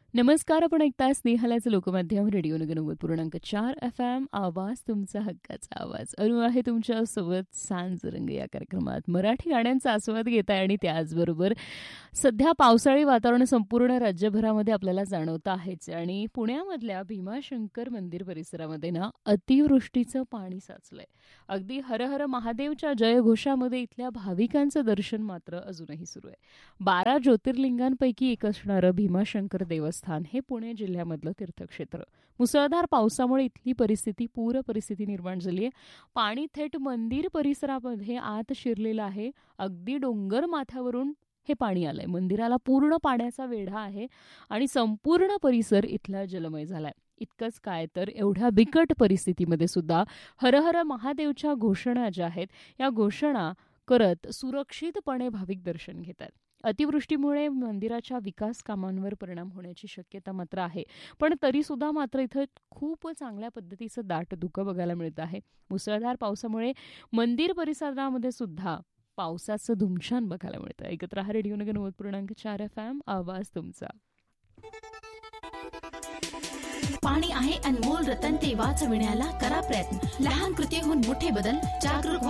नमस्कार. आपण ऐकताय स्नेहलाचं लोकमाध्यम रेडिओ नगर 90.4 FM. आवाज तुमचा हक्काचा आवाज. अनु आहे तुमच्यासोबत सांज रंग या कार्यक्रमात. मराठी गाण्यांचा आस्वाद घेताय आणि त्याचबरोबर सध्या पावसाळी वातावरण संपूर्ण राज्यभरामध्ये आपल्याला जाणवतं आहेच. आणि पुण्यामधल्या भीमाशंकर मंदिर परिसरामध्ये ना अतिवृष्टीचं पाणी साचलंय. अगदी हर हर महादेवच्या जयघोषामध्ये इथल्या भाविकांचं दर्शन मात्र अजूनही सुरू आहे. 12 ज्योतिर्लिंगांपैकी एक असणारं भीमाशंकर देवस्थान हे पुणे जिल्ह्यामधलं तीर्थक्षेत्र. मुसळधार पावसामुळे इथली पूर परिस्थिती निर्माण झाली आहे. पाणी थेट मंदिर परिसरामध्ये आत शिरलेलं आहे. अगदी डोंगर माथ्यावरून हे पाणी आलंय. मंदिराला पूर्ण पाण्याचा वेढा आहे आणि संपूर्ण परिसर इथला जलमय झालाय. इतकंच काय तर एवढ्या बिकट परिस्थितीमध्ये सुद्धा हर हर महादेवच्या घोषणा ज्या आहेत या घोषणा करत सुरक्षितपणे भाविक दर्शन घेतात. अतिवृष्टीमुळे मंदिराच्या विकास कामांवर परिणाम होण्याची शक्यता मात्र आहे, पण तरीसुद्धा मात्र इथं खूप चांगल्या पद्धतीचं दाट धुकं बघायला मिळत आहे. मुसळधार पावसामुळे मंदिर परिसरामध्ये सुद्धा पावसाचं धुमशान बघायला मिळतं. ऐकत रहा रेडिओ नगर 90.4 FM. आवाज तुमचा. पाणी आहे अनमोल रतन, ते वाचविण्याला करा प्रयत्न. लहान कृतीहून मोठे बदल. जागरूक